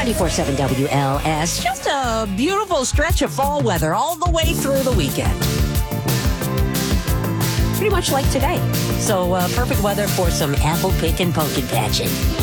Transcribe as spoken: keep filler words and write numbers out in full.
ninety-four point seven W L S. Just a beautiful stretch of fall weather all the way through the weekend. Pretty much like today. So uh, perfect weather for some apple pick and pumpkin patching.